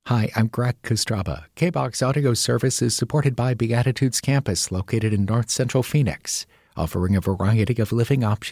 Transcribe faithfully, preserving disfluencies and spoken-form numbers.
Hi, I'm Greg Kostraba. K-BOX Audio Service is supported by Beatitudes Campus, located in North Central Phoenix, offering a variety of living options.